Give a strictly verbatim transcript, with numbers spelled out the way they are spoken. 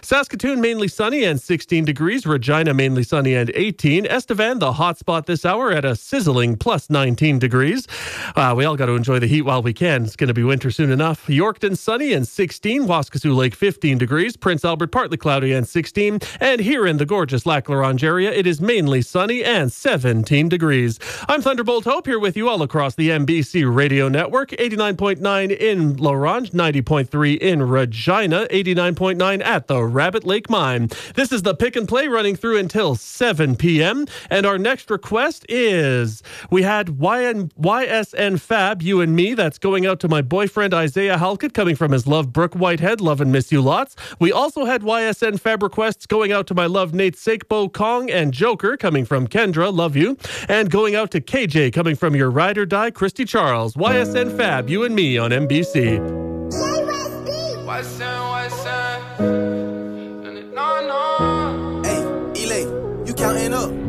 Saskatoon, mainly sunny and sixteen degrees. Regina, mainly sunny and eighteen. Estevan, the hot spot this hour at a sizzling plus nineteen degrees. Uh, we all got to enjoy the heat while we can. It's going to be winter soon enough. Yorkton, sunny and sixteen. Waskesiu Lake, fifteen degrees. Prince Albert, partly cloudy and sixteen. And here in the gorgeous Lac La Ronge area, it is mainly sunny and seventeen degrees. I'm Thunderbolt Hope, here with you all across the M B C radio network. eighty-nine point nine in La Ronge, ninety point three in Regina, eighty-nine point nine at the Rabbit Lake Mine. This is the Pick and Play running through until seven p.m. And our next request is, we had Y N, Y S N Fab, You and Me. That's going out to my boyfriend Isaiah Halkett, coming from his love Brooke Whitehead. Love and miss you lots. We also had Y S N Fab requests going out to my love Nate Sakebo, Kong, and Joker, coming from Kendra. Love you. And going out to K J, coming from your ride or die Christy Charles. Y S N Fab, You and Me on M B C. What's up, what's up? No, no. Hey, Elay, you counting up?